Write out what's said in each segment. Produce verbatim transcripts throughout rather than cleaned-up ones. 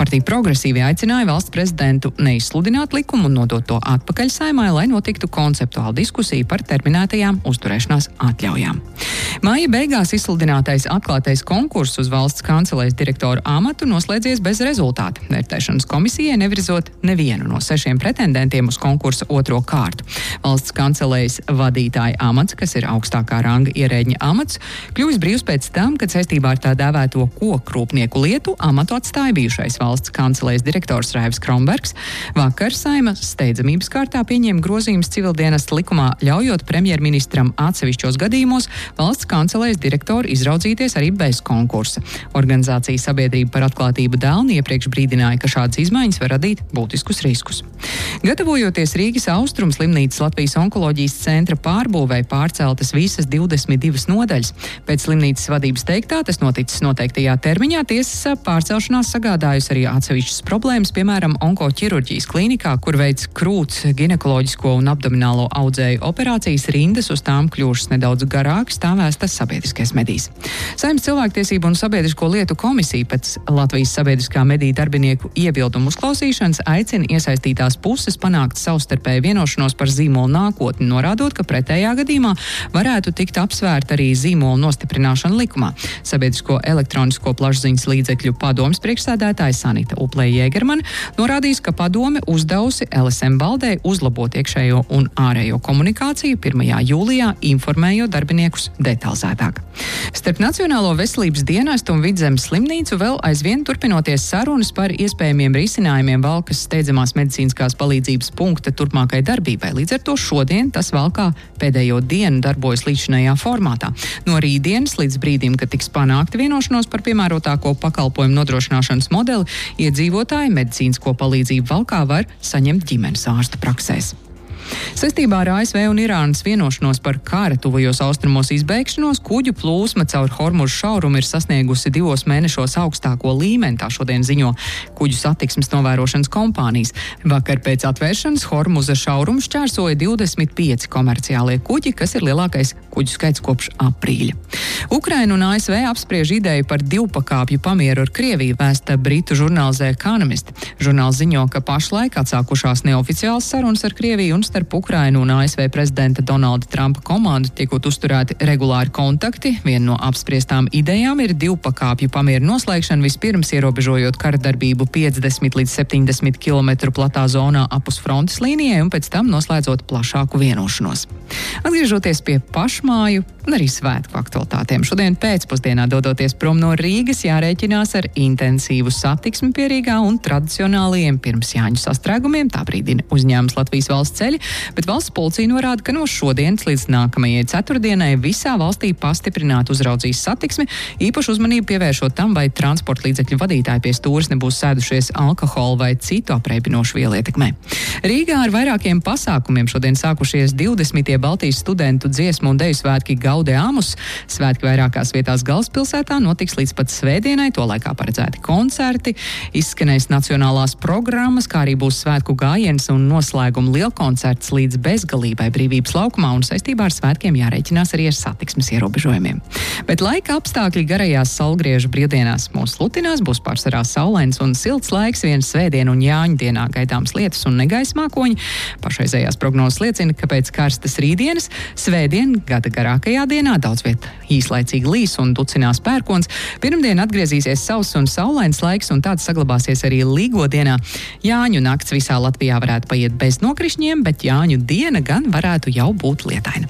Partija Progresīvi aicināja valsts prezidentu neizsludināt likumu un nodot to atpakaļ Saeimai, lai notiktu konceptuāla diskusija par terminētajām uzturēšanās atļaujām. Māja beigās izsludinātais atklātais konkurss uz valsts kancelēs direktoru amatu noslēdzies bez rezultāta. Vērtēšanas komisijai nevirzot nevienu no sešiem pretendentiem uz konkursa otro kārtu. Valsts kancelēs vadītāja amats, kas ir augstākā ranga ierēģņa amats, kļuvis brīvs pēc tam, kad saistībā ar tā dēvēto kokrūpnieku lietu amatu atstāja bijušais valsts kancelēs direktors Raivs Krombergs. Vakar Saeima steidzamības kārtā pieņēma grozījumus civildienesta likumā, ļaujot premjerministram atsevišķos gadījumos valsts kancelēs direktoru izraudzīties arī bez konkursa. Organizācija Sabiedrība par atklātību Dēlni iepriekš brīdināja, ka šādas izmaiņas var radīt būtiskus riskus. Gatavojoties Rīgas Austrumu slimnīcas Latvijas onkoloģijas centra pārbūvei pārceltas visas divdesmit divas nodaļas. Pēc slimnīcas vadības teiktā tas noticis noteiktajā termiņā, tiesas pārcelšanās sagādājusi arī atsevišķas problēmas, piemēram, onkoķirurģijas klīnikā, kur veids krūts, ginekoloģisko un abdominālo audzēju operācijas, rindas uz tām kļuvušas nedaudz garākas, tā vēstas sabiedriskais medijs. Saeimas cilvēktiesību un sabiedrisko lietu komisija pēc Latvijas sabiedriskā mediju darbinieku iebildumu uzklausīšanas aicina iesaistītās puses panākt savstarpēju vienošanos par zīmolu nākotni, norādot, ka pretējā gadījumā varētu tikt apsvērta arī zīmolu nostiprināšana likumā. Sabiedrisko elektronisko plašsaziņas līdzekļu padomes priekšsēdētāja Sanita Uplē-Jēgermane norādījis, ka padome uzdevusi L S M valdei uzlabot iekšējo un ārējo komunikāciju pirmajā jūlijā, informējot darbiniekus detalizētāk. Starp Nacionālo veselības dienestu un Vidzemes slimnīcu vēl aizvien turpinoties sarunas par iespējamiem risinājumiem Valkas steidzamās medicīniskās palīdzības punkta turpmākai darbībai. Līdz ar to šodien tas Valkā pēdējo dienu darbojas līdzinājā formātā. No rītdienas līdz brīdim, kad tiks panākta vienošanos par piemērotāko pakalpojumu nodrošināšanas modeli, iedzīvotāji medicīnisko palīdzību Valkā var saņemt ģimenes ārstu praksēs. Saistībā ar A S V un Irānas vienošanos par kara tuvajos austrumos izbeigšanos, kuģu plūsma caur Hormuza šaurumu ir sasniegusi divos mēnešos augstāko līmeni, tā šodien ziņo kuģu satiksmes novērošanas kompānijas. Vakar pēc atvēršanas Hormuza šaurumu šķērsoja divdesmit pieci komerciālie kuģi, kas ir lielākais kuģu skaits kopš aprīļa. Ukraina un A S V apspriež ideju par divpakāpju pamieru ar Krieviju, vēsta britu žurnāls The Economist. Žurnāls ziņo, ka pašlaik atsākušās neoficiāls sarunas ar Krieviju un starp Ukrainu un A S V prezidenta Donalda Trumpa komandu tiekot uzturēti regulāri kontakti. Viena no apspriestām idejām ir divpakāpju pamieru noslēgšana, vispirms ierobežojot kara darbību piecdesmit līdz septiņdesmit kilometru platā zonā apus frontes līnijai un pēc tam noslēdzot plašāku vienošanos. Atgriežoties pie pašmāju un arī svētku aktualitātēm. Šodien pēcpusdienā dodoties prom no Rīgas jārēķinās ar intensīvu satiksmi pie Rīgā un tradicionālajiem pirms Jāņu sastrēgumiem, tā brīdina uzņēmums Latvijas valsts ceļi, bet valsts policija norāda, ka no šodienas līdz nākamajai ceturtdienai visā valstī pastiprināt uzraudzīs satiksmi, īpaši uzmanību pievēršot tam, vai transporta līdzekļu vadītāji pie stūres nebūs sēdušies alkohola vai citu apreibinošu vielu ietekmē. Rīgā ar vairākiem pasākumiem šodien sākušies divdesmitie Baltijas studentu dziesmu un deju svētki Gaudeamus. Svētki vairākās vietās galvaspilsētā notiks līdz pat svētdienai, to laikā paredzēti koncerti, izskanēs nacionālās programmas, kā arī būs svētku gājiens un noslēguma lielkoncerts līdz bezgalībai Brīvības laukumā, un saistībā ar svētkiem jārēķinās arī ar satiksmes ierobežojumiem. Bet laika apstākļi garajās saulgriežu brīvdienās mūs lutinās, būs pārsvarā saulains un silts laiks, viens svētdienu un Jāņu dienā gaidāms lietus un negaisa mākoņi. Pašreizējās prognozes liecina, ka pēc karstas rītdienas svētdien gada garākajā dienā daudz viet īslaicīgi līs un ducinās pērkons. Pirmdien atgriezīsies sauss un saulains laiks, un tāds saglabāsies arī Līgo dienā. Jāņu nakts visā Latvijā varētu paiet bez nokrišņiem, bet Jāņu diena gan varētu jau būt lietaina.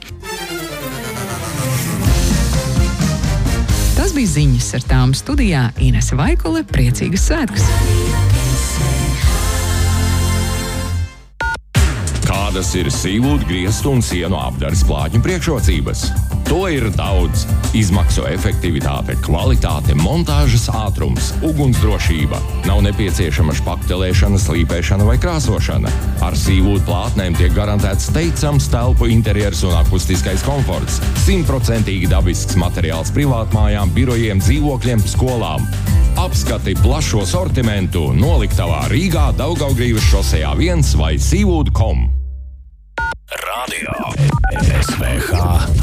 Tas bija ziņas, ar tām studijā Inese Vaikule. Priecīgas svētkus! Kādas ir sīvūdu, griestu un sienu apdares plātņu priekšrocības? To ir daudz. Izmaksu efektivitāte, kvalitāte, montāžas ātrums, ugunsdrošība. Nav nepieciešama špaktelēšana, slīpēšana vai krāsošana. Ar sīvūdu plātnēm tiek garantēts teicams telpu interjers un akustiskais komforts. Simtprocentīgi dabisks materiāls privātmājām, birojiem, dzīvokļiem, skolām. Apskati plašo sortimentu noliktavā Rīgā, Daugavgrīvas šosejā viens vai sīvūdu kom. Radio S V H